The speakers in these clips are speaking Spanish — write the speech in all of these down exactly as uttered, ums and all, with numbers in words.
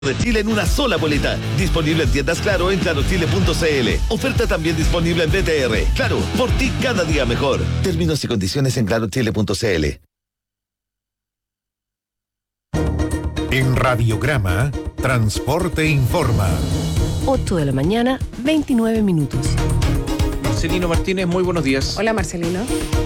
de Chile en una sola boleta. Disponible en tiendas Claro en claro chile punto c l. Oferta también disponible en B T R. Claro, por ti cada día mejor. Términos y condiciones en claro chile punto c l. En Radiograma, Transporte Informa. ocho de la mañana, veintinueve minutos. Marcelino Martínez, muy buenos días. Hola, Marcelino.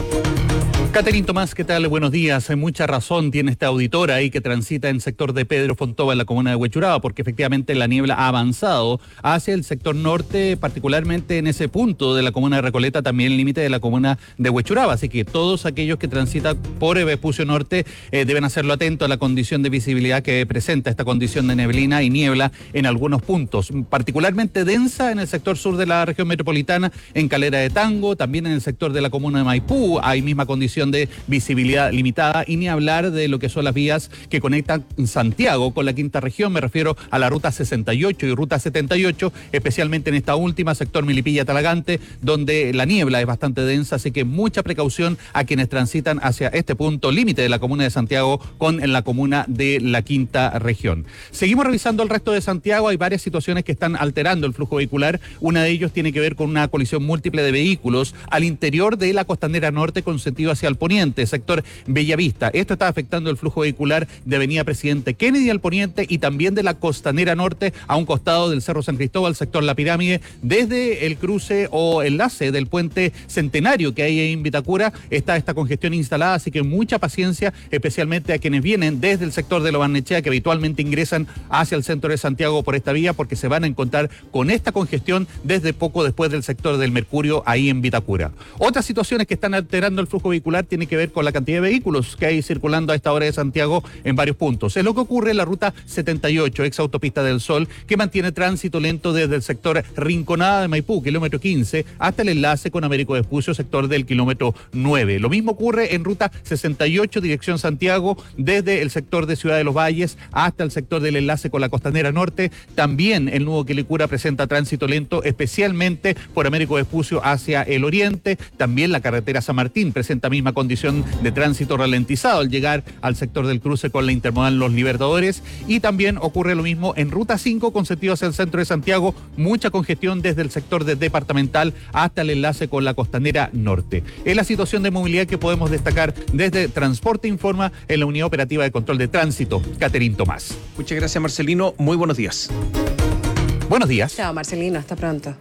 Catherine Tomás, ¿qué tal? Buenos días. Hay mucha razón tiene esta auditora ahí que transita en el sector de Pedro Fontova en la comuna de Huechuraba, porque efectivamente la niebla ha avanzado hacia el sector norte, particularmente en ese punto de la comuna de Recoleta, también el límite de la comuna de Huechuraba. Así que todos aquellos que transitan por Vespucio Norte eh, deben hacerlo atento a la condición de visibilidad que presenta esta condición de neblina y niebla en algunos puntos, particularmente densa en el sector sur de la región metropolitana, en Calera de Tango, también en el sector de la comuna de Maipú, hay misma condición de visibilidad limitada, y ni hablar de lo que son las vías que conectan Santiago con la quinta región. Me refiero a la ruta sesenta y ocho y ruta setenta y ocho, especialmente en esta última, sector Milipilla-Talagante, donde la niebla es bastante densa, así que mucha precaución a quienes transitan hacia este punto límite de la comuna de Santiago con en la comuna de la quinta región. Seguimos revisando el resto de Santiago. Hay varias situaciones que están alterando el flujo vehicular. Una de ellos tiene que ver con una colisión múltiple de vehículos al interior de la Costanera Norte con sentido hacia el poniente, sector Bellavista. Esto está afectando el flujo vehicular de Avenida Presidente Kennedy al poniente y también de la Costanera Norte a un costado del Cerro San Cristóbal, sector La Pirámide, desde el cruce o enlace del puente Centenario que hay en Vitacura. Está esta congestión instalada, así que mucha paciencia, especialmente a quienes vienen desde el sector de Lo Barnechea, que habitualmente ingresan hacia el centro de Santiago por esta vía, porque se van a encontrar con esta congestión desde poco después del sector del Mercurio, ahí en Vitacura. Otras situaciones que están alterando el flujo vehicular tiene que ver con la cantidad de vehículos que hay circulando a esta hora de Santiago en varios puntos. Es lo que ocurre en la ruta setenta y ocho, ex autopista del Sol, que mantiene tránsito lento desde el sector Rinconada de Maipú, kilómetro quince, hasta el enlace con Américo Vespucio, sector del kilómetro nueve. Lo mismo ocurre en ruta sesenta y ocho, dirección Santiago, desde el sector de Ciudad de los Valles hasta el sector del enlace con la Costanera Norte. También el nudo Quilicura presenta tránsito lento, especialmente por Américo Vespucio hacia el oriente. También la carretera San Martín presenta misma condición de tránsito ralentizado al llegar al sector del cruce con la intermodal Los Libertadores, y también ocurre lo mismo en ruta cinco con sentido hacia el centro de Santiago, mucha congestión desde el sector de Departamental hasta el enlace con la Costanera Norte. Es la situación de movilidad que podemos destacar desde Transporte Informa en la Unidad Operativa de Control de Tránsito. Catherine Tomás. Muchas gracias, Marcelino. Muy buenos días. Buenos días. Chao, Marcelino. Hasta pronto.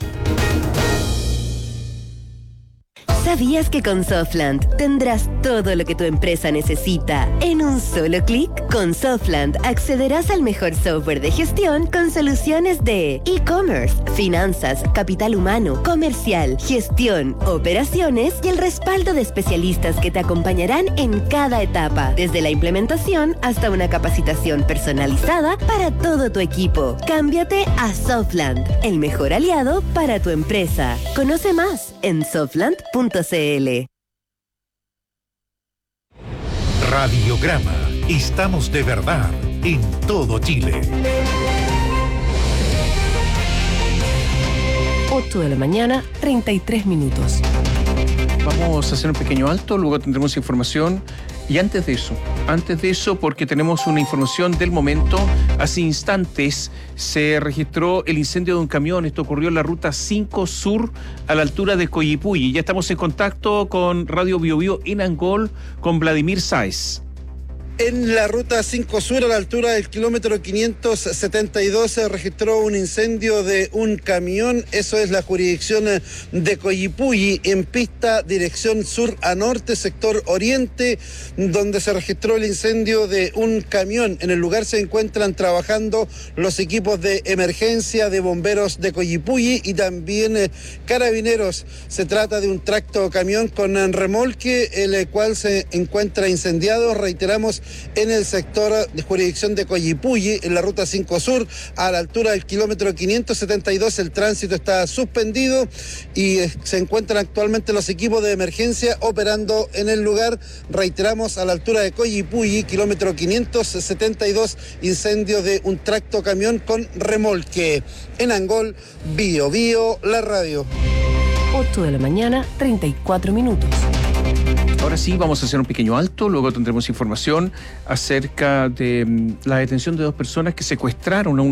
¿Sabías que con Softland tendrás todo lo que tu empresa necesita en un solo clic? Con Softland accederás al mejor software de gestión con soluciones de e-commerce, finanzas, capital humano, comercial, gestión, operaciones y el respaldo de especialistas que te acompañarán en cada etapa, desde la implementación hasta una capacitación personalizada para todo tu equipo. Cámbiate a Softland, el mejor aliado para tu empresa. Conoce más en softland punto c l. Radiograma. Estamos de verdad en todo Chile. ocho de la mañana, treinta y tres minutos. Vamos a hacer un pequeño alto, luego tendremos información. Y antes de eso, antes de eso, porque tenemos una información del momento, hace instantes se registró el incendio de un camión. Esto ocurrió en la ruta cinco Sur, a la altura de Coyipulli. Ya estamos en contacto con Radio Bio Bio en Angol, con Vladimir Sáez. En la ruta cinco Sur, a la altura del kilómetro quinientos setenta y dos, se registró un incendio de un camión. Eso es la jurisdicción de Coyipulli, en pista dirección sur a norte, sector oriente, donde se registró el incendio de un camión. En el lugar se encuentran trabajando los equipos de emergencia de bomberos de Coyipulli y también eh, carabineros. Se trata de un tracto camión con remolque, el cual se encuentra incendiado. Reiteramos, en el sector de jurisdicción de Coyipulli, en la ruta cinco Sur, a la altura del kilómetro quinientos setenta y dos, el tránsito está suspendido y eh, se encuentran actualmente los equipos de emergencia operando en el lugar. Reiteramos, a la altura de Coyipulli, kilómetro quinientos setenta y dos, incendio de un tracto camión con remolque. En Angol, Bio Bio, la radio. ocho de la mañana, treinta y cuatro minutos. Ahora sí, vamos a hacer un pequeño alto, luego tendremos información acerca de mm, la detención de dos personas que secuestraron a un